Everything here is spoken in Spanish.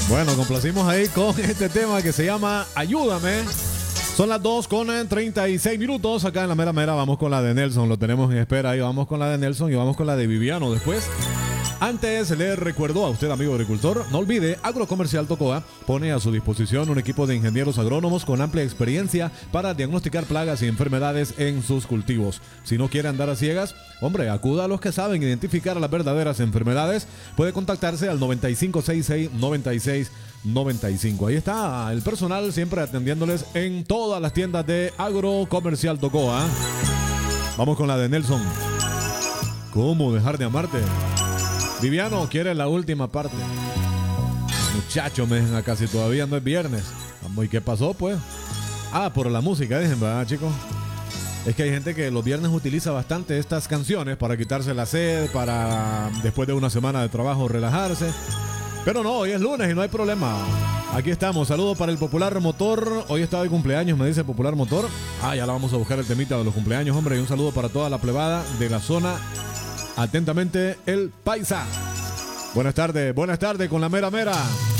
Bueno, complacimos ahí con este tema que se llama Ayúdame. Son las 2:36 acá en la mera mera. Vamos con la de Nelson, lo tenemos en espera. Ahí vamos con la de Nelson y vamos con la de Viviano después. Antes le recuerdo a usted, amigo agricultor, no olvide, Agrocomercial Tocoa pone a su disposición un equipo de ingenieros agrónomos con amplia experiencia para diagnosticar plagas y enfermedades en sus cultivos. Si no quiere andar a ciegas, hombre, acuda a los que saben identificar las verdaderas enfermedades. Puede contactarse al 9566-9695. Ahí está el personal siempre atendiéndoles en todas las tiendas de Agrocomercial Tocoa. Vamos con la de Nelson. ¿Cómo dejar de amarte? Viviano quiere la última parte. Muchacho, me dejan acá si todavía no es viernes. ¿Y qué pasó, pues? Por la música, dicen, ¿verdad, chicos? Es que hay gente que los viernes utiliza bastante estas canciones para quitarse la sed, para después de una semana de trabajo relajarse. Pero no, hoy es lunes y no hay problema. Aquí estamos, saludos para el Popular Motor. Hoy está de cumpleaños, me dice Popular Motor. Ya la vamos a buscar el temita de los cumpleaños, hombre. Y un saludo para toda la plebada de la zona. Atentamente, el Paisa. Buenas tardes con la mera mera.